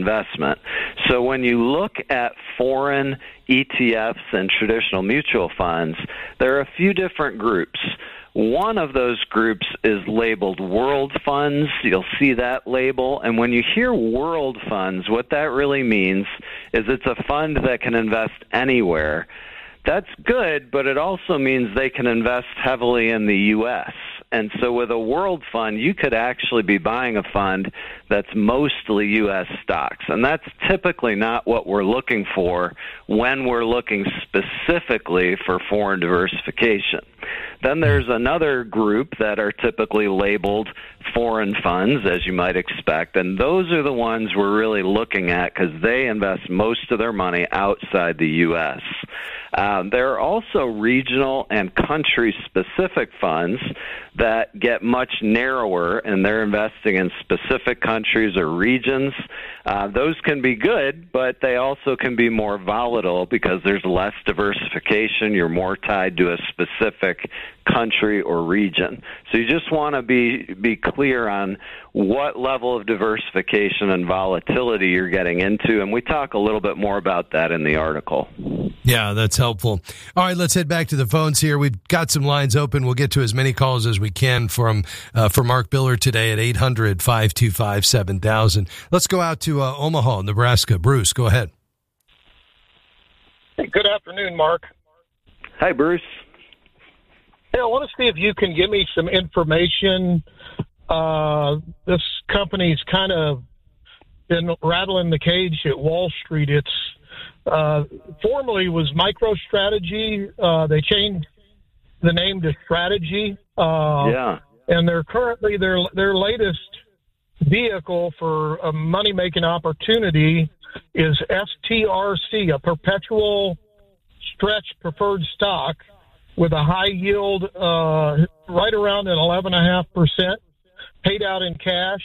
investment. So when you look at foreign ETFs and traditional mutual funds, there are a few different groups. One of those groups is labeled world funds. You'll see that label. And when you hear world funds, what that really means is it's a fund that can invest anywhere. That's good, but it also means they can invest heavily in the U.S. And so with a world fund, you could actually be buying a fund that's mostly U.S. stocks. And that's typically not what we're looking for when we're looking specifically for foreign diversification. Then there's another group that are typically labeled foreign funds, as you might expect, and those are the ones we're really looking at because they invest most of their money outside the U.S. There are also regional and country-specific funds that get much narrower, and they're investing in specific countries or regions. Those can be good, but they also can be more volatile because there's less diversification. You're more tied to a specific country or region. So you just want to be clear on what level of diversification and volatility you're getting into, and we talk a little bit more about that in the article. Yeah, that's helpful. All right, let's head back to the phones here. We've got some lines open. We'll get to as many calls as we can for Mark Biller today at 800-525-7000. Let's go out to Omaha, Nebraska. Bruce, go ahead. Hey, good afternoon, Mark. Hi, Bruce. Hey, I want to see if you can give me some information. This company's kind of been rattling the cage at Wall Street. It's formerly was MicroStrategy. They changed the name to Strategy. And they're currently their latest vehicle for a money-making opportunity is STRC, a perpetual stretch preferred stock with a high yield right around an 11.5%, paid out in cash.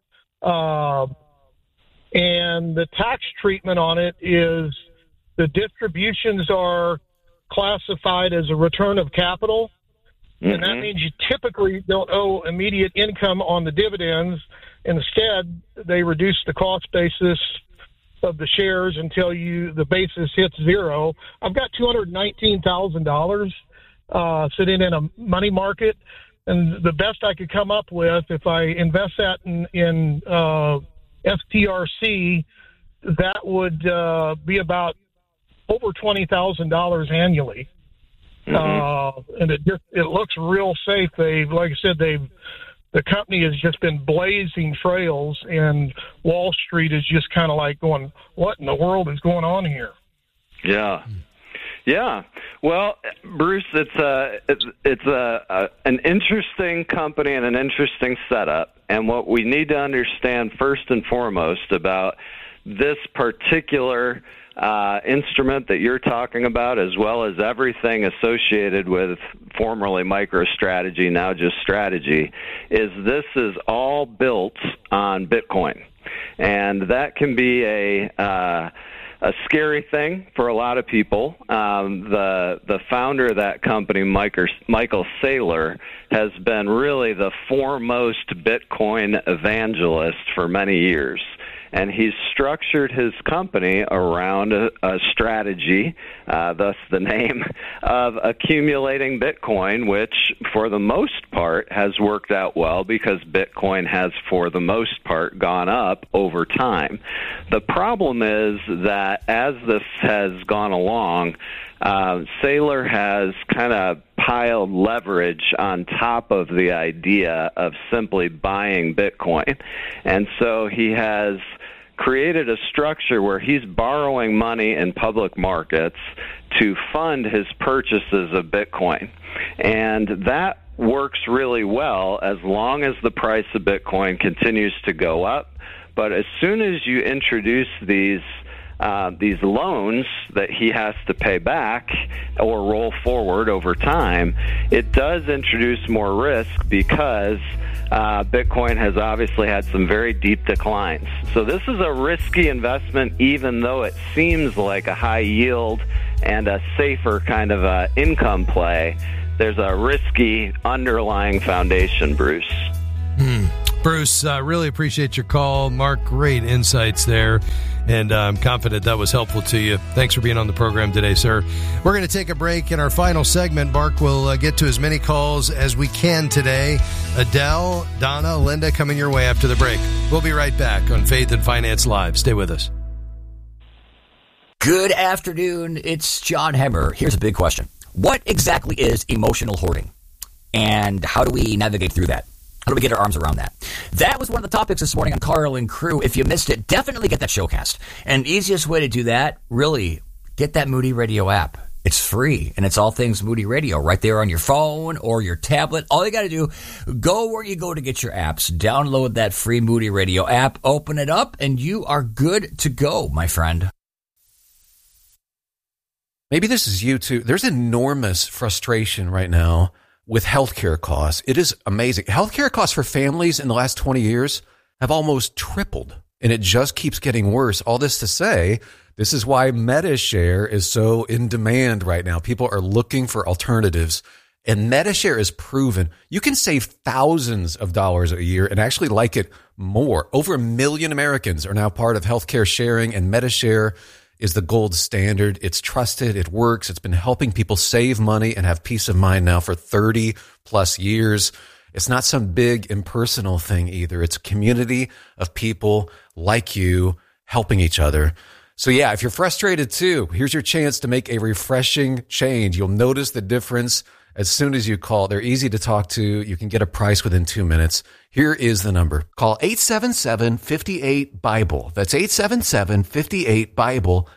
And the tax treatment on it is the distributions are classified as a return of capital. Mm-hmm. And that means you typically don't owe immediate income on the dividends. Instead, they reduce the cost basis of the shares until the basis hits zero. I've got $219,000 sitting in a money market, and the best I could come up with, if I invest that in STRC, that would be about over $20,000 annually. Mm-hmm. And it looks real safe. Like I said, the company has just been blazing trails, and Wall Street is just kind of like going, what in the world is going on here? Yeah. Yeah. Well, Bruce, it's an interesting company and an interesting setup. And what we need to understand first and foremost about this particular instrument that you're talking about, as well as everything associated with formerly MicroStrategy, now just Strategy, is this is all built on Bitcoin. And that can be a scary thing for a lot of people. The founder of that company, Michael Saylor, has been really the foremost Bitcoin evangelist for many years. And he's structured his company around a strategy, thus the name, of accumulating Bitcoin, which for the most part has worked out well because Bitcoin has for the most part gone up over time. The problem is that as this has gone along, Saylor has kind of piled leverage on top of the idea of simply buying Bitcoin. And so he has created a structure where he's borrowing money in public markets to fund his purchases of Bitcoin. And that works really well as long as the price of Bitcoin continues to go up. But as soon as you introduce these loans that he has to pay back or roll forward over time, it does introduce more risk because Bitcoin has obviously had some very deep declines. So this is a risky investment, even though it seems like a high yield and a safer kind of income play. There's a risky underlying foundation, Bruce. Bruce, really appreciate your call. Mark, great insights there, and I'm confident that was helpful to you. Thanks for being on the program today, sir. We're going to take a break. In our final segment, Mark will get to as many calls as we can today. Adele, Donna, Linda coming your way after the break. We'll be right back on Faith and Finance Live. Stay with us. Good afternoon. It's John Hemmer. Here's a big question. What exactly is emotional hoarding? And how do we navigate through that? How do we get our arms around that? That was one of the topics this morning on Carl and Crew. If you missed it, definitely get that showcast. And easiest way to do that, really, get that Moody Radio app. It's free, and it's all things Moody Radio right there on your phone or your tablet. All you got to do, go where you go to get your apps. Download that free Moody Radio app, open it up, and you are good to go, my friend. Maybe this is you too. There's enormous frustration right now with healthcare costs. It is amazing. Healthcare costs for families in the last 20 years have almost tripled, and it just keeps getting worse. All this to say, this is why MediShare is so in demand right now. People are looking for alternatives, and MediShare is proven. You can save thousands of dollars a year and actually like it more. Over 1 million Americans are now part of healthcare sharing, and MediShare is the gold standard. It's trusted. It works. It's been helping people save money and have peace of mind now for 30 plus years. It's not some big impersonal thing either. It's a community of people like you helping each other. So yeah, if you're frustrated too, here's your chance to make a refreshing change. You'll notice the difference as soon as you call. They're easy to talk to. You can get a price within 2 minutes. Here is the number. Call 877-58-BIBLE. That's 877-58-BIBLE.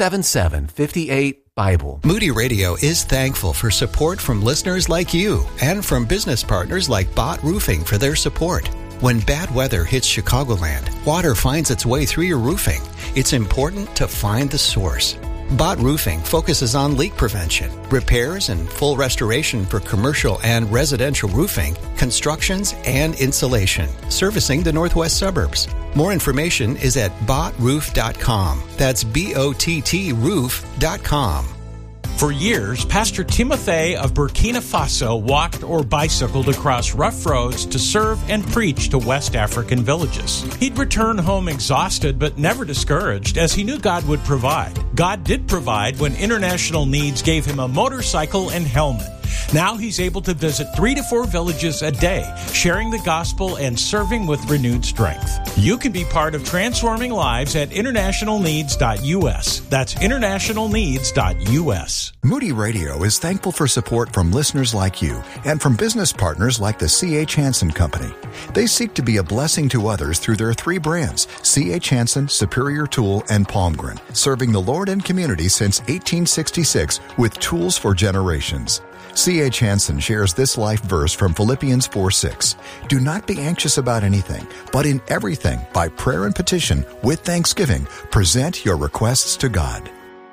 877-58-BIBLE. Moody Radio is thankful for support from listeners like you and from business partners like Bott Roofing for their support. When bad weather hits Chicagoland, water finds its way through your roofing. It's important to find the source. Bott Roofing focuses on leak prevention, repairs, and full restoration for commercial and residential roofing, constructions, and insulation, servicing the northwest suburbs. More information is at bottroof.com. That's BOTT roof.com. For years, Pastor Timothy of Burkina Faso walked or bicycled across rough roads to serve and preach to West African villages. He'd return home exhausted but never discouraged, as he knew God would provide. God did provide when International Needs gave him a motorcycle and helmet. Now he's able to visit 3 to 4 villages a day, sharing the gospel and serving with renewed strength. You can be part of transforming lives at internationalneeds.us. That's internationalneeds.us. Moody Radio is thankful for support from listeners like you and from business partners like the C.H. Hansen Company. They seek to be a blessing to others through their 3 brands, C.H. Hansen, Superior Tool, and Palmgren, serving the Lord and community since 1866 with tools for generations. C.H. Hansen shares this life verse from Philippians 4:6. Do not be anxious about anything, but in everything, by prayer and petition, with thanksgiving, present your requests to God.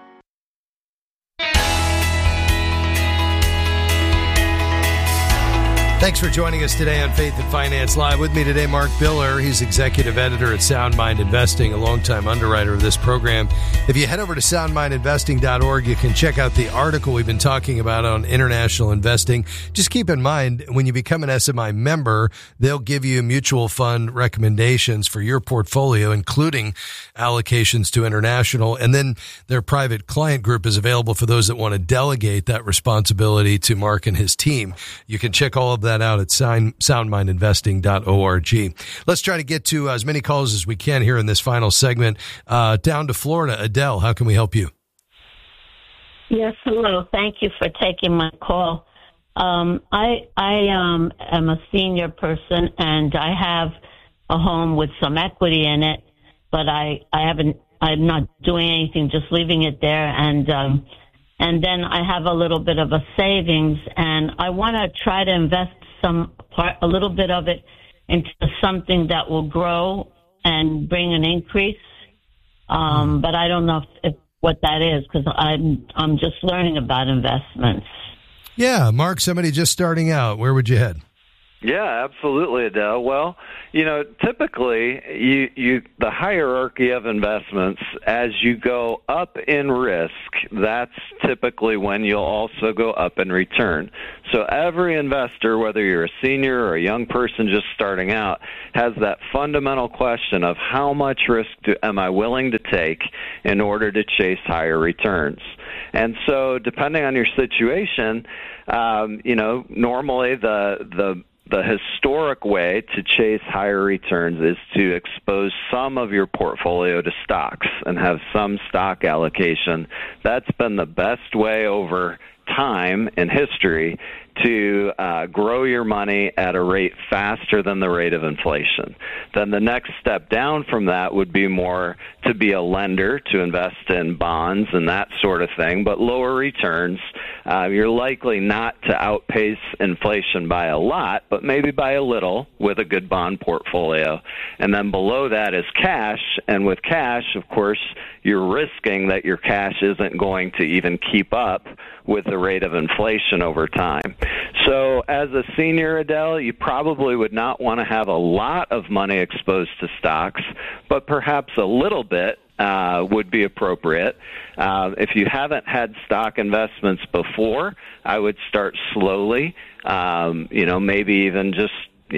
Thanks for joining us today on Faith and Finance Live. With me today, Mark Biller. He's executive editor at Sound Mind Investing, a longtime underwriter of this program. If you head over to soundmindinvesting.org, you can check out the article we've been talking about on international investing. Just keep in mind, when you become an SMI member, they'll give you mutual fund recommendations for your portfolio, including allocations to international. And then their private client group is available for those that want to delegate that responsibility to Mark and his team. You can check all of that out at soundmindinvesting.org. Let's try to get to as many calls as we can here in this final segment. Down to Florida. Adele, how can we help you? Yes, hello. Thank you for taking my call. I am a senior person, and I have a home with some equity in it, but I'm not doing anything, just leaving it there, and then I have a little bit of a savings, and I want to try to invest a little bit of it into something that will grow and bring an increase. But I don't know if what that is, because I'm just learning about investments. Yeah, Mark, somebody just starting out, where would you head? Yeah, absolutely, Adele. Well, typically the hierarchy of investments, as you go up in risk, that's typically when you'll also go up in return. So every investor, whether you're a senior or a young person just starting out, has that fundamental question of how much risk am I willing to take in order to chase higher returns? And so depending on your situation, normally the historic way to chase higher returns is to expose some of your portfolio to stocks and have some stock allocation. That's been the best way over time in history to grow your money at a rate faster than the rate of inflation. Then the next step down from that would be more to be a lender, to invest in bonds and that sort of thing, but lower returns. You're likely not to outpace inflation by a lot, but maybe by a little with a good bond portfolio. And then below that is cash, and with cash, of course, you're risking that your cash isn't going to even keep up with the rate of inflation over time. So as a senior, Adele, you probably would not want to have a lot of money exposed to stocks, but perhaps a little bit would be appropriate. If you haven't had stock investments before, I would start slowly, maybe even just,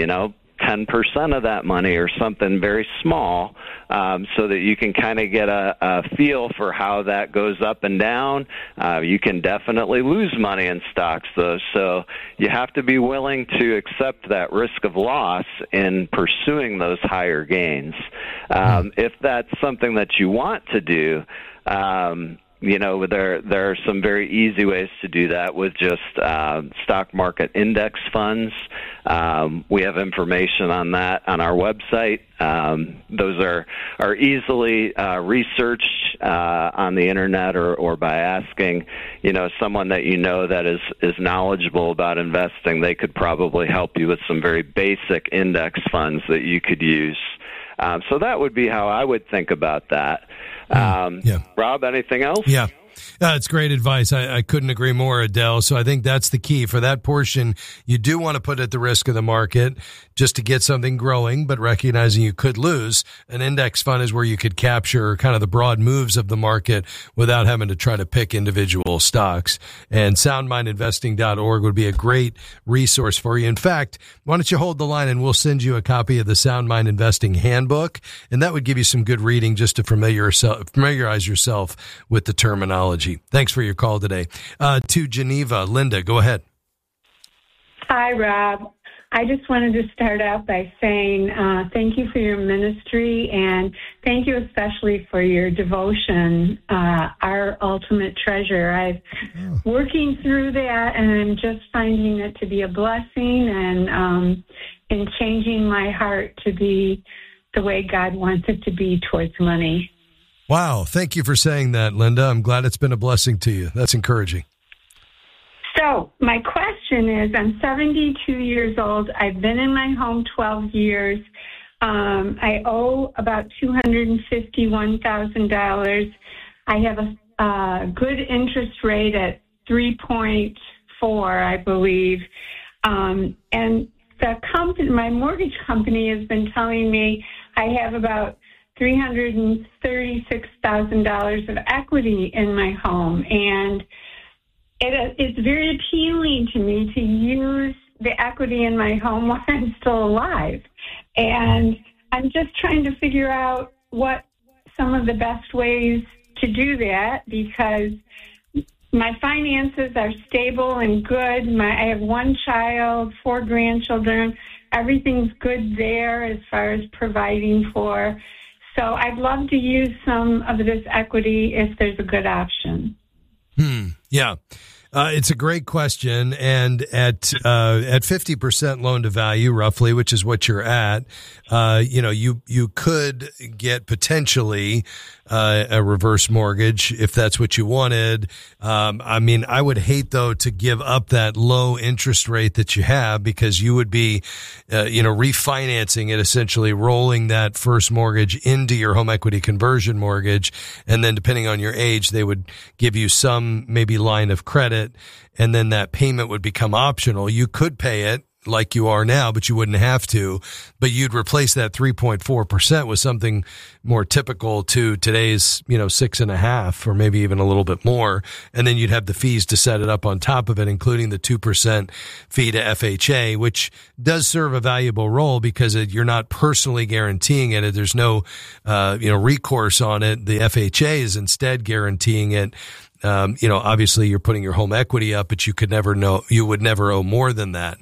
10% of that money or something very small, so that you can kind of get a feel for how that goes up and down. You can definitely lose money in stocks, though, so you have to be willing to accept that risk of loss in pursuing those higher gains. If that's something that you want to do, there are some very easy ways to do that with just stock market index funds. We have information on that on our website. Those are easily researched on the internet or by asking, someone that that is knowledgeable about investing. They could probably help you with some very basic index funds that you could use. So that would be how I would think about that. Rob, anything else? Yeah. It's great advice. I couldn't agree more, Adele. So I think that's the key. For that portion, you do want to put at the risk of the market just to get something growing, but recognizing you could lose. An index fund is where you could capture kind of the broad moves of the market without having to try to pick individual stocks. And soundmindinvesting.org would be a great resource for you. In fact, why don't you hold the line and we'll send you a copy of the Sound Mind Investing Handbook, and that would give you some good reading just to familiarize yourself with the terminology. Thanks for your call today. To Geneva, Linda, go ahead. Hi, Rob. I just wanted to start out by saying thank you for your ministry, and thank you especially for your devotion, Our Ultimate Treasure. I've working through that, and I'm just finding it to be a blessing and in changing my heart to be the way God wants it to be towards money. Wow. Thank you for saying that, Linda. I'm glad it's been a blessing to you. That's encouraging. So my question is, I'm 72 years old. I've been in my home 12 years. I owe about $251,000. I have a good interest rate at 3.4, I believe. And the company, my mortgage company, has been telling me I have about $336,000 of equity in my home, and it's very appealing to me to use the equity in my home while I'm still alive. And I'm just trying to figure out what some of the best ways to do that, because my finances are stable and good. I have one child, 4 grandchildren. Everything's good there as far as providing for. So I'd love to use some of this equity if there's a good option. Yeah. It's a great question. And at 50% loan to value, roughly, which is what you're at, you could get potentially a reverse mortgage if that's what you wanted. I would hate, though, to give up that low interest rate that you have, because you would be, refinancing it, essentially rolling that first mortgage into your home equity conversion mortgage. And then depending on your age, they would give you some maybe line of credit, and then that payment would become optional. You could pay it like you are now, but you wouldn't have to. But you'd replace that 3.4% with something more typical to today's, 6.5% or maybe even a little bit more. And then you'd have the fees to set it up on top of it, including the 2% fee to FHA, which does serve a valuable role because you're not personally guaranteeing it. There's no, recourse on it. The FHA is instead guaranteeing it. Obviously you're putting your home equity up, but you would never owe more than that.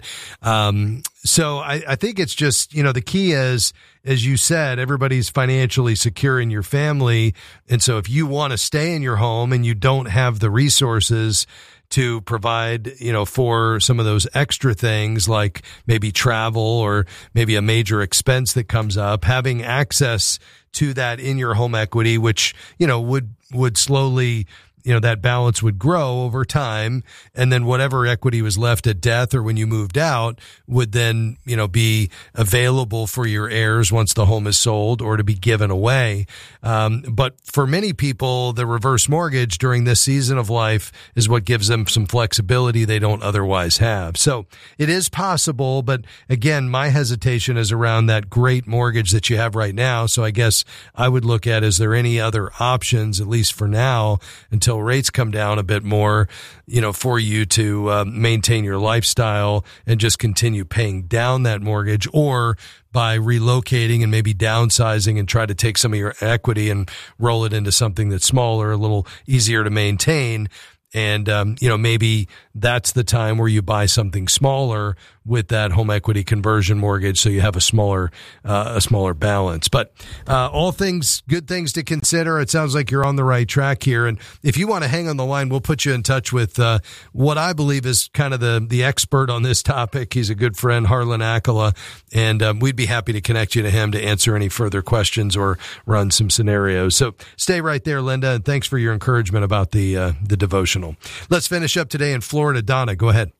So I think it's just, the key is, as you said, everybody's financially secure in your family. And so if you want to stay in your home and you don't have the resources to provide, for some of those extra things like maybe travel or maybe a major expense that comes up, having access to that in your home equity, which, would slowly, that balance would grow over time. And then whatever equity was left at death or when you moved out would then, be available for your heirs once the home is sold or to be given away. But for many people, the reverse mortgage during this season of life is what gives them some flexibility they don't otherwise have. So it is possible. But again, my hesitation is around that great mortgage that you have right now. So I guess I would look at, is there any other options, at least for now, until rates come down a bit more, for you to maintain your lifestyle and just continue paying down that mortgage, or by relocating and maybe downsizing and try to take some of your equity and roll it into something that's smaller, a little easier to maintain. And, maybe that's the time where you buy something smaller with that home equity conversion mortgage, so you have a smaller balance. But all things, good things to consider. It sounds like you're on the right track here. And if you want to hang on the line, we'll put you in touch with what I believe is kind of the expert on this topic. He's a good friend, Harlan Akala, and we'd be happy to connect you to him to answer any further questions or run some scenarios. So stay right there, Linda, and thanks for your encouragement about the devotional. Let's finish up today in Florida. Donna, go ahead.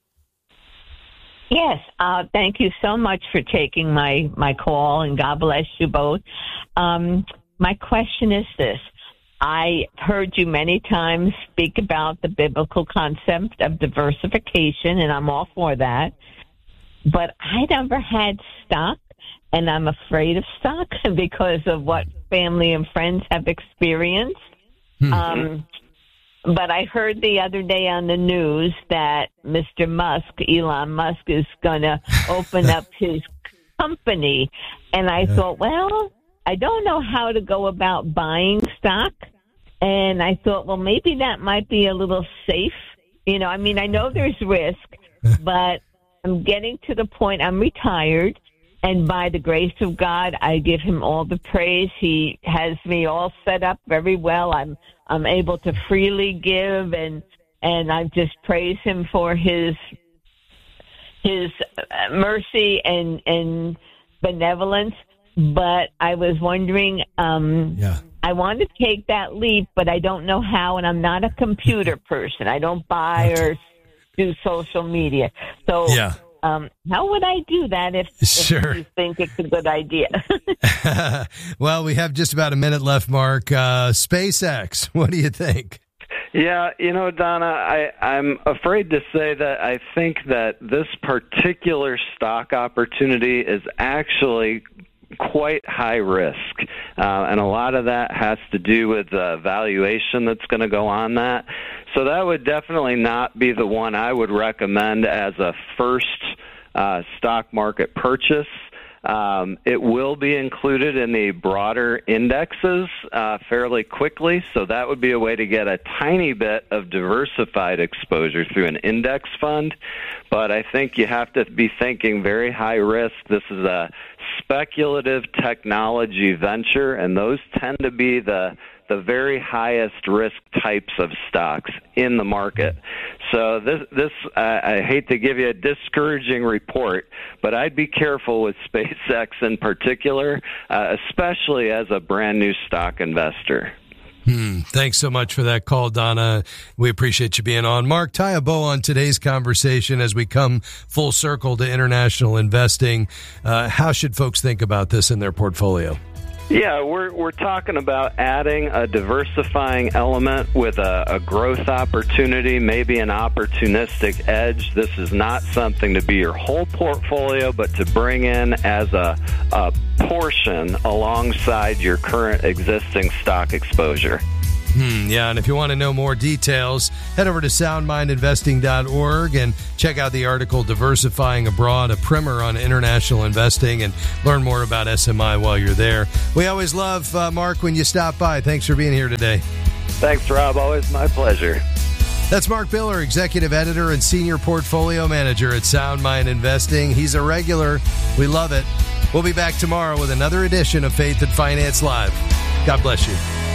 Yes, thank you so much for taking my call, and God bless you both. My question is this. I heard you many times speak about the biblical concept of diversification, and I'm all for that. But I never had stock, and I'm afraid of stock because of what family and friends have experienced. Mm-hmm. But I heard the other day on the news that Mr. Musk, Elon Musk, is going to open up his company. And I thought, well, I don't know how to go about buying stock. And I thought, well, maybe that might be a little safe. I know there's risk, but I'm getting to the point, I'm retired. And by the grace of God, I give him all the praise. He has me all set up very well. I'm able to freely give, and I just praise him for his mercy and benevolence. But I was wondering, I want to take that leap, but I don't know how, and I'm not a computer person. I don't buy or do social media. So how would I do that if you think it's a good idea? Well, we have just about a minute left, Mark. SpaceX, what do you think? Yeah, Donna, I'm afraid to say that I think that this particular stock opportunity is actually quite high risk. And a lot of that has to do with the valuation that's going to go on that. So that would definitely not be the one I would recommend as a first stock market purchase. It will be included in the broader indexes fairly quickly, so that would be a way to get a tiny bit of diversified exposure through an index fund. But I think you have to be thinking very high risk. This is a speculative technology venture, and those tend to be the very highest risk types of stocks in the market. So this I hate to give you a discouraging report, but I'd be careful with SpaceX in particular, especially as a brand new stock investor. Thanks so much for that call, Donna. We appreciate you being on. Mark, tie a bow on today's conversation as we come full circle to international investing. How should folks think about this in their portfolio? Yeah, we're talking about adding a diversifying element with a growth opportunity, maybe an opportunistic edge. This is not something to be your whole portfolio, but to bring in as a portion alongside your current existing stock exposure. Yeah, and if you want to know more details, head over to soundmindinvesting.org and check out the article Diversifying Abroad, a primer on international investing, and learn more about SMI while you're there. We always love, Mark, when you stop by. Thanks for being here today. Thanks, Rob. Always my pleasure. That's Mark Biller, Executive Editor and Senior Portfolio Manager at Sound Mind Investing. He's a regular. We love it. We'll be back tomorrow with another edition of Faith and Finance Live. God bless you.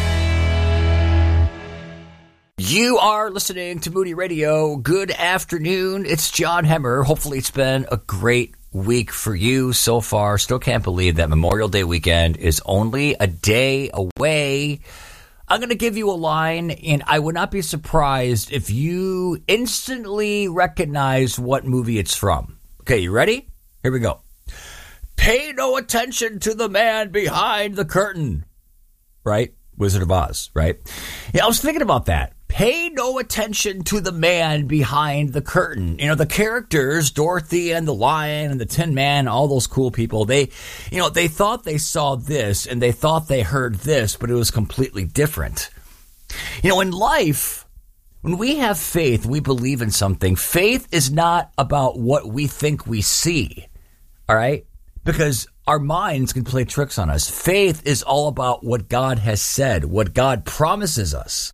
You are listening to Moody Radio. Good afternoon. It's John Hemmer. Hopefully it's been a great week for you so far. Still can't believe that Memorial Day weekend is only a day away. I'm going to give you a line, and I would not be surprised if you instantly recognize what movie it's from. Okay, you ready? Here we go. Pay no attention to the man behind the curtain. Right? Wizard of Oz, right? Yeah, I was thinking about that. Pay no attention to the man behind the curtain. You know, the characters, Dorothy and the Lion and the Tin Man, all those cool people, they thought they saw this and they thought they heard this, but it was completely different. You know, in life, when we have faith, we believe in something. Faith is not about what we think we see, all right? Because our minds can play tricks on us. Faith is all about what God has said, what God promises us.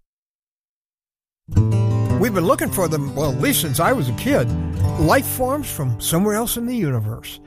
We've been looking for them, well, at least since I was a kid. Life forms from somewhere else in the universe.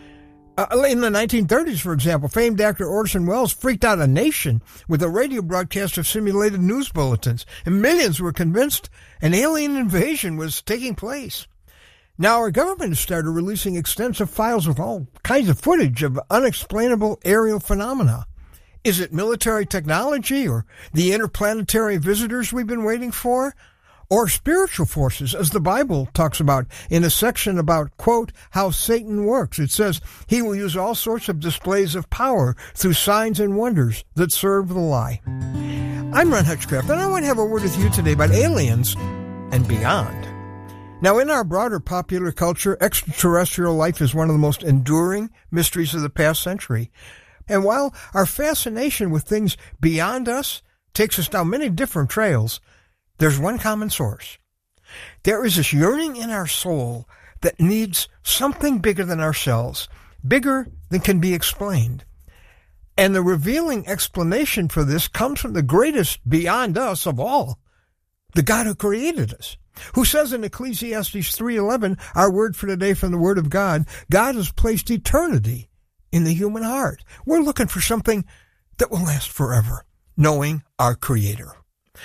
In the 1930s, for example, famed actor Orson Welles freaked out a nation with a radio broadcast of simulated news bulletins, and millions were convinced an alien invasion was taking place. Now, our government has started releasing extensive files with all kinds of footage of unexplainable aerial phenomena. Is it military technology or the interplanetary visitors we've been waiting for? Or spiritual forces, as the Bible talks about in a section about, quote, how Satan works. It says he will use all sorts of displays of power through signs and wonders that serve the lie. I'm Ron Hutchcraft, and I want to have a word with you today about aliens and beyond. Now, in our broader popular culture, extraterrestrial life is one of the most enduring mysteries of the past century. And while our fascination with things beyond us takes us down many different trails, there's one common source. There is this yearning in our soul that needs something bigger than ourselves, bigger than can be explained. And the revealing explanation for this comes from the greatest beyond us of all, the God who created us, who says in Ecclesiastes 3:11, our word for today from the Word of God, God has placed eternity in the human heart. We're looking for something that will last forever, knowing our Creator.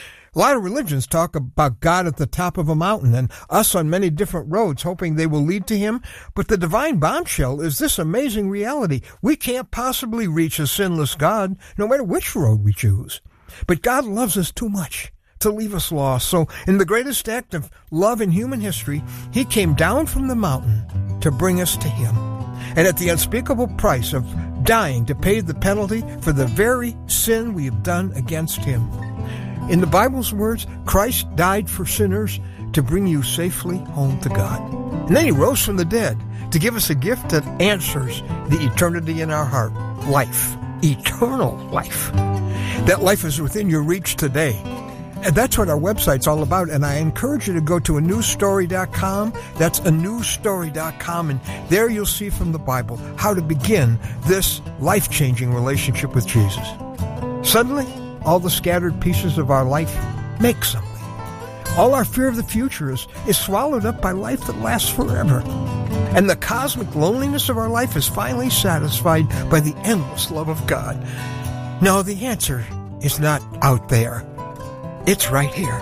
A lot of religions talk about God at the top of a mountain and us on many different roads, hoping they will lead to Him. But the divine bombshell is this amazing reality. We can't possibly reach a sinless God, no matter which road we choose. But God loves us too much to leave us lost. So in the greatest act of love in human history, He came down from the mountain to bring us to Him. And at the unspeakable price of dying to pay the penalty for the very sin we have done against Him. In the Bible's words, Christ died for sinners to bring you safely home to God. And then He rose from the dead to give us a gift that answers the eternity in our heart. Life. Eternal life. That life is within your reach today. And that's what our website's all about. And I encourage you to go to anewstory.com. That's anewstory.com. And there you'll see from the Bible how to begin this life-changing relationship with Jesus. Suddenly, all the scattered pieces of our life make something. All our fear of the future is swallowed up by life that lasts forever. And the cosmic loneliness of our life is finally satisfied by the endless love of God. No, the answer is not out there. It's right here,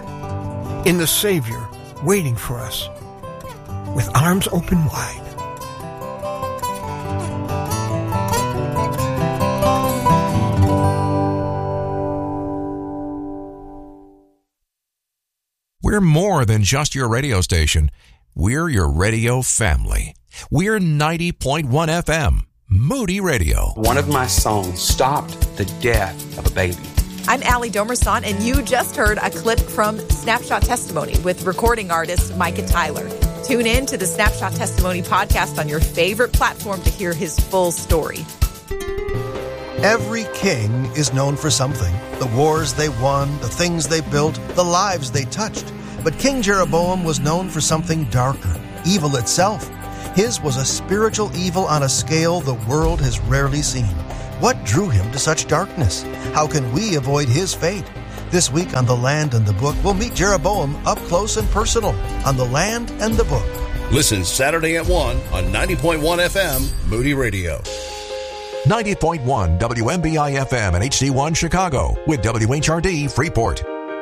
in the Savior waiting for us, with arms open wide. We're more than just your radio station. We're your radio family. We're 90.1 FM, Moody Radio. One of my songs stopped the death of a baby. I'm Allie Domerson, and you just heard a clip from Snapshot Testimony with recording artist Micah Tyler. Tune in to the Snapshot Testimony podcast on your favorite platform to hear his full story. Every king is known for something. The wars they won, the things they built, the lives they touched. But King Jeroboam was known for something darker, evil itself. His was a spiritual evil on a scale the world has rarely seen. What drew him to such darkness? How can we avoid his fate? This week on The Land and the Book, we'll meet Jeroboam up close and personal on The Land and the Book. Listen Saturday at 1 on 90.1 FM, Moody Radio. 90.1 WMBI FM and HD1 Chicago with WHRD Freeport.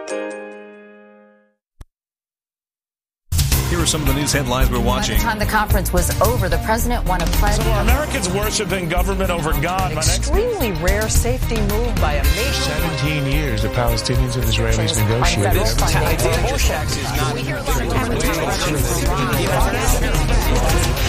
Here are some of the news headlines we're watching. By the time the conference was over, the president won a pledge. So are Americans worshiping government over God? Extremely rare safety move by a nation. 17 years the Palestinians and Israelis negotiated.